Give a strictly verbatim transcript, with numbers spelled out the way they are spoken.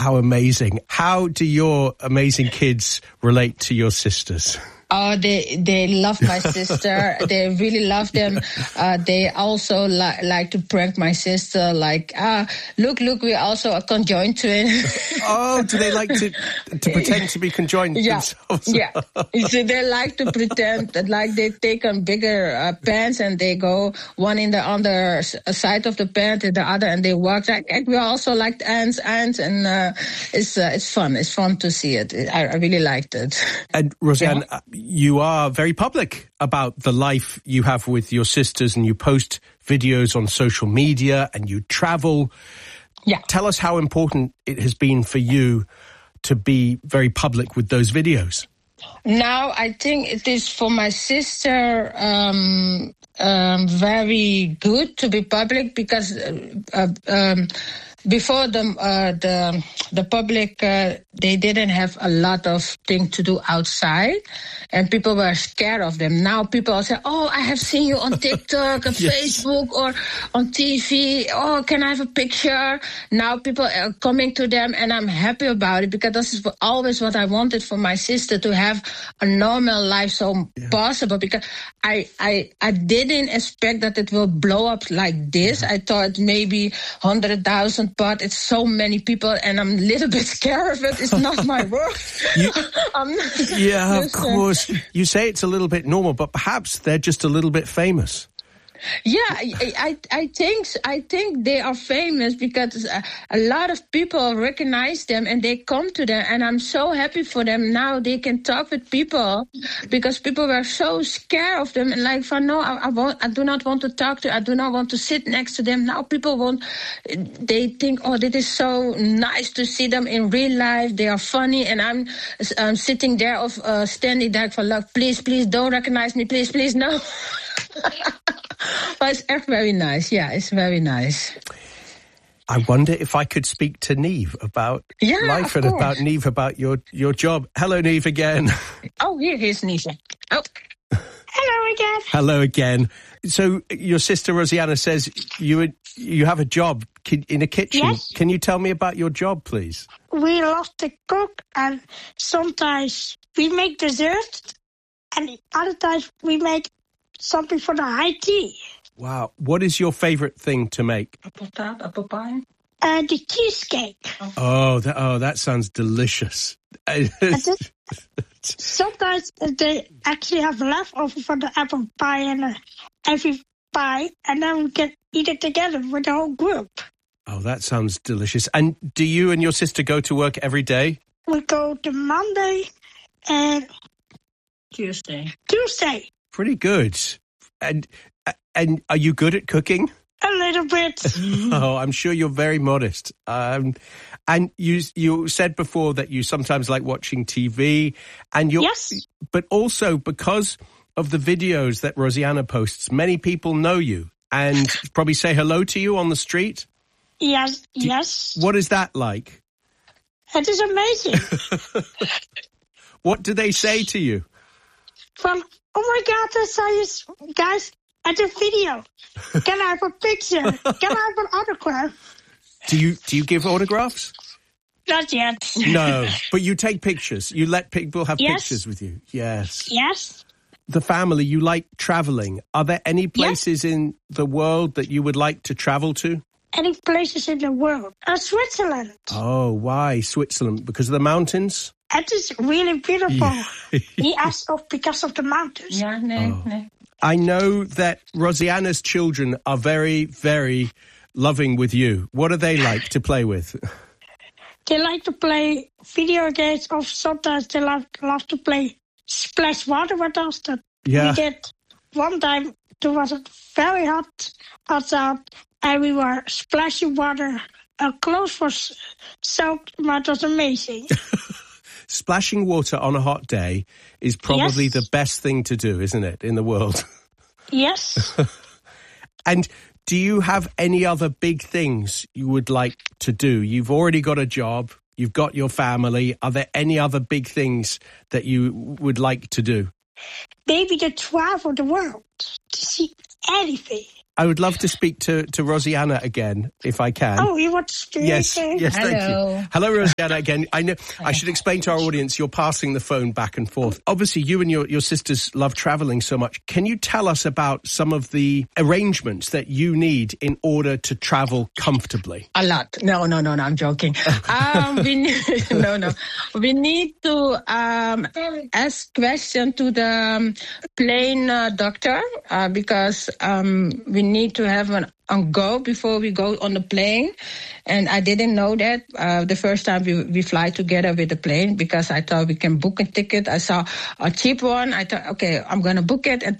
How amazing. How do your amazing kids relate to your sisters? Oh, they they love my sister. They really love them. Uh, they also li- like to prank my sister. Like, ah, look, look, we're also a conjoined twin. Oh, do they like to to pretend to be conjoined yeah. themselves? Yeah. So they like to pretend that, like, they take on bigger uh, pants and they go one in the other side of the pant and the other, and they walk like, like we also like ants, ants, and uh, it's uh, it's fun. It's fun to see it. I, I really liked it. And Roseanne, Yeah. you are very public about the life you have with your sisters, and you post videos on social media and you travel. Yeah. Tell us how important it has been for you to be very public with those videos. Now, I think it is for my sister um, um, very good to be public, because uh, uh, um, before the uh, the the public, uh, they didn't have a lot of things to do outside, and people were scared of them. Now people say, "Oh, I have seen you on TikTok, or Yes. Facebook, or on T V. Oh, can I have a picture?" Now people are coming to them, and I'm happy about it, because this is always what I wanted for my sister, to have a normal life, so yeah. possible. Because I I I didn't expect that it will blow up like this. Yeah. I thought maybe hundred thousand. But it's so many people, and I'm a little bit scared of it. It's not my work. You, um, yeah, of course. You say it's a little bit normal, but perhaps they're just a little bit famous. Yeah, I, I, I think I think they are famous because a, a lot of people recognize them and they come to them, and I'm so happy for them. Now they can talk with people, because people were so scared of them, and like, for no, I, I won't, I do not want to talk to, I do not want to sit next to them. Now people won't. They think, oh, this is so nice to see them in real life. They are funny, and I'm um, sitting there, of uh, standing there for like, please, please don't recognize me, please, please, no. But it's echt very nice. Yeah, it's very nice. I wonder if I could speak to Neve about yeah, life and course. about Neve, about your, your job. Hello, Neve, again. Oh, here, here's Neve. Oh, hello again. Hello again. So your sister Rosianna says you you have a job in a kitchen. Yes. Can you tell me about your job, please? We love to cook, and sometimes we make dessert, and other times we make something for the high tea. Wow. What is your favorite thing to make? Apple tart, apple pie? Uh, the cheesecake. Oh, that, oh, that sounds delicious. Sometimes they actually have leftover for the apple pie and uh, every pie, and then we can eat it together with the whole group. Oh, that sounds delicious. And do you and your sister go to work every day? We go to Monday and Tuesday. Tuesday. Pretty good. And and are you good at cooking? A little bit. Oh, I'm sure you're very modest. Um, and you you said before that you sometimes like watching T V, and you yes, but also because of the videos that Rosianna posts, many people know you and probably say hello to you on the street. Yes, Do, yes. What is that like? It is amazing. What do they say to you? From, oh my God, I saw you guys at the video. Can I have a picture? Can I have an autograph? Do you do you give autographs? Not yet. No, but you take pictures. You let people have yes. pictures with you. Yes. Yes. The family, you like traveling. Are there any places yes. in the world that you would like to travel to? Any places in the world? Uh, Switzerland. Oh, why Switzerland? Because of the mountains? It is really beautiful. Yeah. He asked of because of the mountains. Yeah, no, oh. no. I know that Rosianna's children are very, very loving with you. What are they like to play with? They like to play video games, or sometimes they love, love to play splash water with us. That yeah. We did one time. It was very hot outside, and we were splashing water. Our clothes were soaked, but it was amazing. Splashing water on a hot day is probably yes. the best thing to do, isn't it, in the world? Yes. And do you have any other big things you would like to do? You've already got a job. You've got your family. Are there any other big things that you would like to do? Maybe to travel the world, to see anything. I would love to speak to, to Rosianna again, if I can. Oh, you want to speak? Yes, yes, Hello. thank you. Hello, Rosianna, again. I know I should explain to our audience, you're passing the phone back and forth. Obviously, you and your, your sisters love traveling so much. Can you tell us about some of the arrangements that you need in order to travel comfortably? A lot. No, no, no, no, I'm joking. um, we need, no, no. We need to um, ask questions to the um, plane uh, doctor uh, because um, we need to have an on go before we go on the plane. And I didn't know that uh, the first time we, we fly together with the plane because I thought we can book a ticket. I saw a cheap one. I thought, okay, I'm going to book it. And